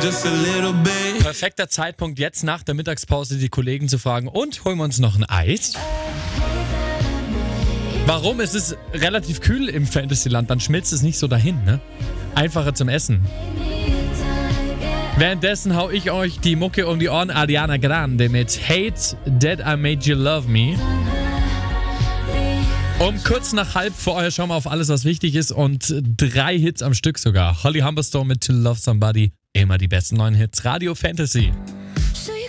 just a little bit. Perfekter Zeitpunkt, jetzt nach der Mittagspause die Kollegen zu fragen, und holen wir uns noch ein Eis? Warum? Es ist relativ kühl im Fantasyland, dann schmilzt es nicht so dahin, ne? Einfacher zum Essen. Währenddessen hau ich euch die Mucke um die Ohren. Ariana Grande mit Hate That I Made You Love Me. Um kurz nach halb vorher schauen wir auf alles, was wichtig ist, und 3 Hits am Stück sogar. Holly Humberstone mit To Love Somebody. Immer die besten neuen Hits. Radio Fantasy.